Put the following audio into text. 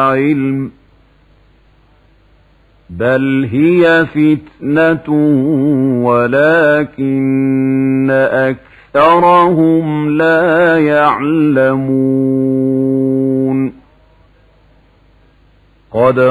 عِلْمٍ بَلْ هِيَ فِتْنَةٌ وَلَكِنَّ أَكْثَرَهُمْ لَا يَعْلَمُونَ